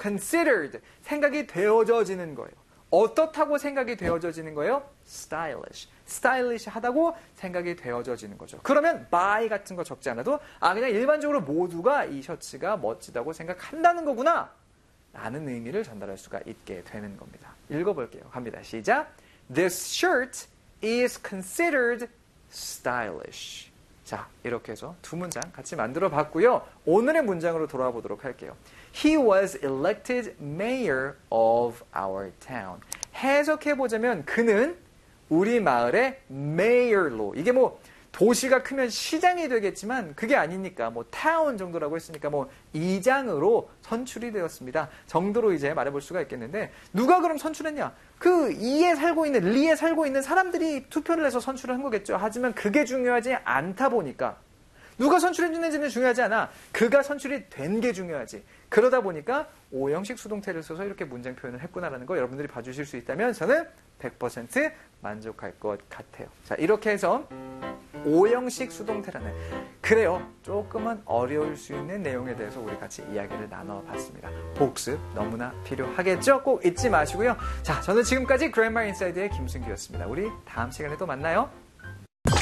considered. 생각이 되어져지는 거예요. 어떻다고 생각이 되어져지는 거예요? stylish. 스타일리시 하다고 생각이 되어져지는 거죠. 그러면 by 같은 거 적지 않아도 그냥 일반적으로 모두가 이 셔츠가 멋지다고 생각한다는 거구나 라는 의미를 전달할 수가 있게 되는 겁니다. 읽어볼게요. 갑니다. 시작. This shirt is considered stylish. 자, 이렇게 해서 두 문장 같이 만들어 봤고요. 오늘의 문장으로 돌아와 보도록 할게요. He was elected mayor of our town. 해석해보자면 그는 우리 마을의 mayor로, 이게 뭐 도시가 크면 시장이 되겠지만 그게 아니니까 뭐 town 정도라고 했으니까 뭐 이장으로 선출이 되었습니다. 정도로 이제 말해볼 수가 있겠는데 누가 그럼 선출했냐? 그 리에 살고 있는 사람들이 투표를 해서 선출을 한 거겠죠. 하지만 그게 중요하지 않다 보니까 누가 선출해주는지는 중요하지 않아. 그가 선출이 된 게 중요하지. 그러다 보니까 오형식 수동태를 써서 이렇게 문장 표현을 했구나라는 거 여러분들이 봐주실 수 있다면 저는 100% 만족할 것 같아요. 자, 이렇게 해서 오형식 수동태라는 그래요. 조금은 어려울 수 있는 내용에 대해서 우리 같이 이야기를 나눠봤습니다. 복습 너무나 필요하겠죠? 꼭 잊지 마시고요. 자, 저는 지금까지 Grammar Inside의 김승규였습니다. 우리 다음 시간에 또 만나요.